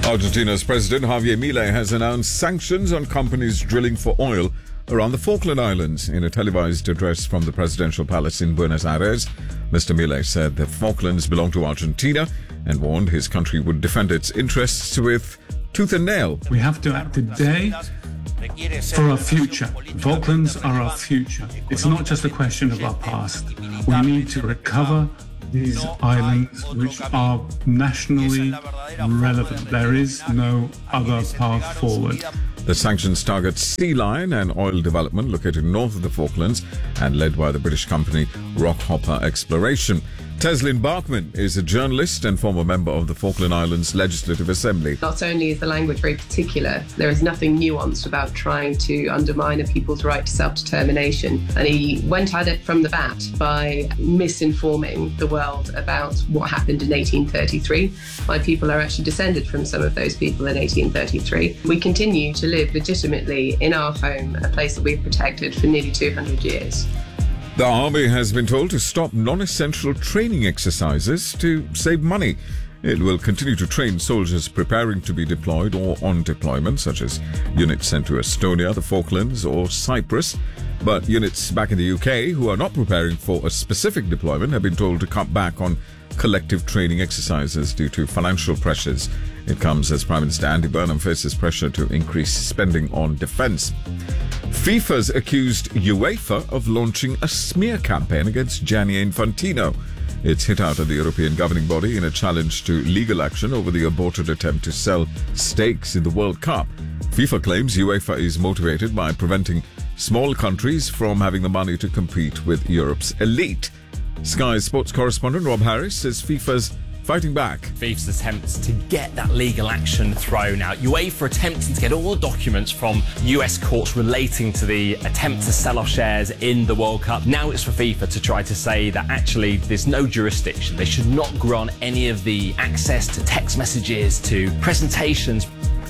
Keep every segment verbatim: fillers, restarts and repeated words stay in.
Argentina's President Javier Milei has announced sanctions on companies drilling for oil around the Falkland Islands. In a televised address from the presidential palace in Buenos Aires, Mister Milei said the Falklands belong to Argentina and warned his country would defend its interests with tooth and nail. We have to act today for our future. Falklands are our future. It's not just a question of our past. We need to recover these islands which are nationally relevant. There is no other path forward. The sanctions target Sea Lion, an oil development located north of the Falklands and led by the British company Rockhopper Exploration. Teslin Bachman is a journalist and former member of the Falkland Islands Legislative Assembly. Not only is the language very particular, there is nothing nuanced about trying to undermine a people's right to self-determination. And he went at it from the bat by misinforming the world about what happened in eighteen thirty-three. My people are actually descended from some of those people in eighteen thirty-three. We continue to live legitimately in our home, a place that we've protected for nearly two hundred years. The army has been told to stop non-essential training exercises to save money. It will continue to train soldiers preparing to be deployed or on deployment, such as units sent to Estonia, the Falklands or Cyprus. But units back in the U K who are not preparing for a specific deployment have been told to cut back on collective training exercises due to financial pressures. It comes as Prime Minister Andy Burnham faces pressure to increase spending on defence. FIFA's accused UEFA of launching a smear campaign against Gianni Infantino. It's hit out at the European governing body in a challenge to legal action over the aborted attempt to sell stakes in the World Cup. FIFA claims UEFA is motivated by preventing small countries from having the money to compete with Europe's elite. Sky Sports correspondent Rob Harris says FIFA's fighting back. FIFA's attempts to get that legal action thrown out. UEFA attempting to get all the documents from U S courts relating to the attempt to sell off shares in the World Cup. Now it's for FIFA to try to say that actually there's no jurisdiction. They should not grant any of the access to text messages, to presentations.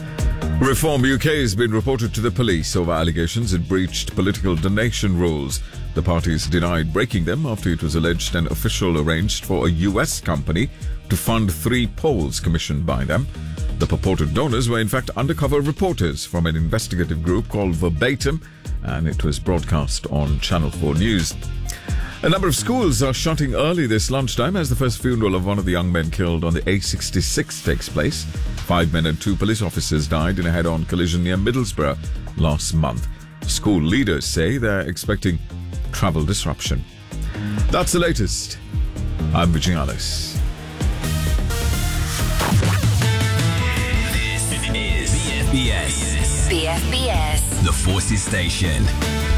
Reform U K has been reported to the police over allegations it breached political donation rules. The parties denied breaking them after it was alleged an official arranged for a U S company to fund three polls commissioned by them. The purported donors were in fact undercover reporters from an investigative group called Verbatim, and it was broadcast on Channel four News. A number of schools are shutting early this lunchtime as the first funeral of one of the young men killed on the A sixty-six takes place. Five men and two police officers died in a head-on collision near Middlesbrough last month. School leaders say they're expecting travel disruption. That's the latest. I'm Vijay Alice. This is B F B S. B F B S. The Forces Station.